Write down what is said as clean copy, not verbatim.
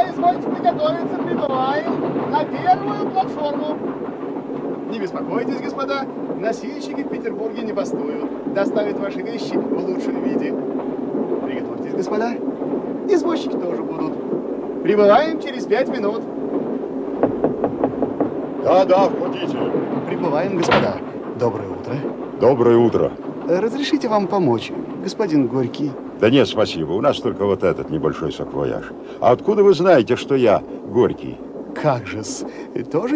господа, извольте приготовиться, прибываем на первую платформу. Не беспокойтесь, господа, носильщики в Петербурге не бастуют. Доставят ваши вещи в лучшем виде. Приготовьтесь, господа. Извозчики тоже будут. Прибываем через 5 минут. Да, входите. Прибываем, господа. Доброе утро. Доброе утро. Разрешите вам помочь, господин Горький? Да нет, спасибо. У нас только вот этот небольшой саквояж. А откуда вы знаете, что я Горький? Как же-с, тоже